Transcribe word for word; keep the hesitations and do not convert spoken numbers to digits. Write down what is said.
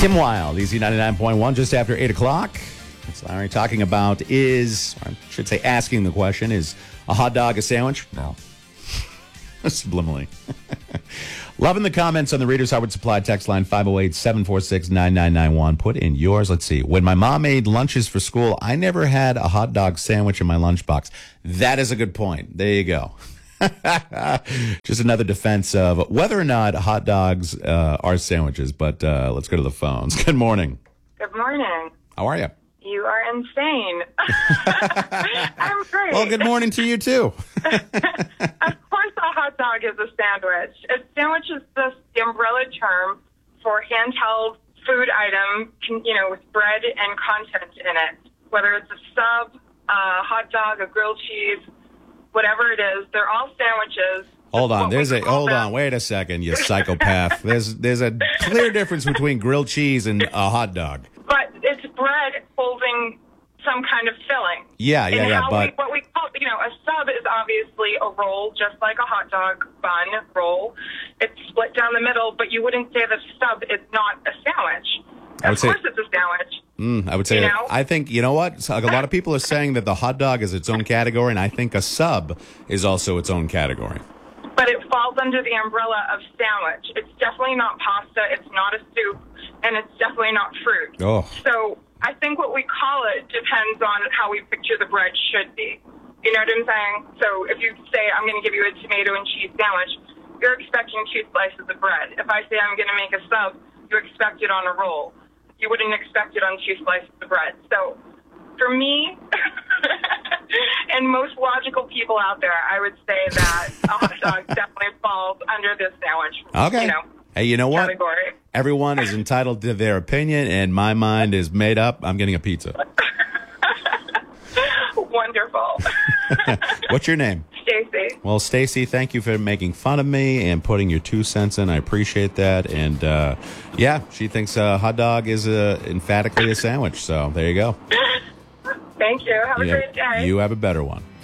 Kim Wilde, Easy ninety-nine point one, just after eight o'clock. It's Larry talking about is, or I should say asking the question, is a hot dog a sandwich? No. Subliminally. Loving the comments on the Reader's Howard Supply text line five oh eight, seven four six, nine nine nine one. Put in yours. Let's see. When my mom made lunches for school, I never had a hot dog sandwich in my lunchbox. That is a good point. There you go. Just another defense of whether or not hot dogs uh, are sandwiches. But uh, let's go to the phones. Good morning. Good morning. How are you? You are insane. I'm great. Well, good morning to you, too. Of course a hot dog is a sandwich. A sandwich is the, the umbrella term for handheld food item, you know, with bread and content in it. Whether it's a sub, a hot dog, a grilled cheese, whatever it is, they're all sandwiches. Hold on, there's a hold them. on, wait a second, you psychopath. There's there's a clear difference between grilled cheese and a hot dog. But it's bread holding some kind of filling. Yeah, yeah, and yeah. How but we, what we call, you know, a sub is obviously a roll, just like a hot dog bun roll. It's split down the middle, but you wouldn't say the sub is not a sandwich. I would of say, course, it's a sandwich. Mm, I would say, you know? I think, you know what? A lot of people are saying that the hot dog is its own category, and I think a sub is also its own category. But it falls under the umbrella of sandwich. It's definitely not pasta, it's not a soup, and it's definitely not fruit. Oh. So I think what we call it depends on how we picture the bread should be. You know what I'm saying? So if you say, I'm going to give you a tomato and cheese sandwich, you're expecting two slices of bread. If I say I'm going to make a sub, you expect it on a roll. You wouldn't expect it on two slices of bread. So for me, and most logical people out there, I would say that a hot dog definitely falls under this sandwich. Okay. You know, hey, you know what? category. Everyone is entitled to their opinion, and my mind is made up. I'm getting a pizza. Wonderful. What's your name? Stacy. Well, Stacy, thank you for making fun of me and putting your two cents in. I appreciate that. And, uh, yeah, she thinks a hot dog is a, emphatically a sandwich. So there you go. Thank you. Have a you great have, day. You have a better one.